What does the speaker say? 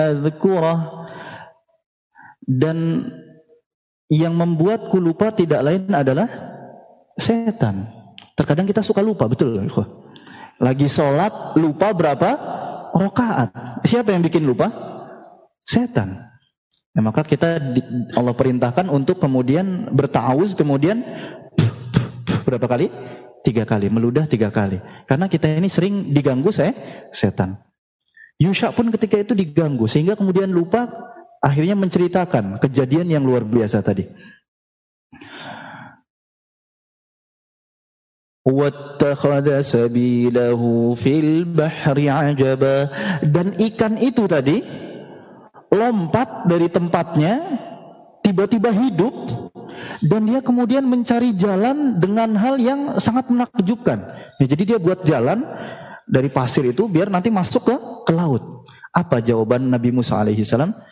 adhkurah, dan yang membuatku lupa tidak lain adalah setan. Terkadang kita suka lupa, betul. Lagi sholat lupa berapa rakaat. Siapa yang bikin lupa? Setan. Nah, maka Allah perintahkan untuk kemudian berta'awuz, kemudian berapa kali? 3 kali, meludah 3 kali. Karena kita ini sering diganggu setan. Yusha pun ketika itu diganggu, sehingga kemudian lupa, akhirnya menceritakan kejadian yang luar biasa tadi. Wattakhadha sabilahu fil bahri ajaba, dan ikan itu tadi lompat dari tempatnya, tiba-tiba hidup, dan dia kemudian mencari jalan dengan hal yang sangat menakjubkan. Ya, jadi dia buat jalan dari pasir itu biar nanti masuk ke laut. Apa jawaban Nabi Musa alaihi salam?